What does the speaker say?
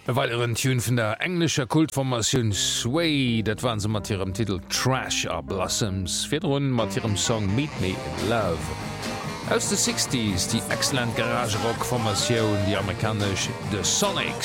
Weiteren Tune vun der englischer Kultformatioun Sway, dat waren se mat ihrem Titel „Trash a Blossoms, firrun mat ihrem Song „Meet Me in Love". Aus de 60s die excellent Garagerock-Formatioun, die amerikasch The Sonics.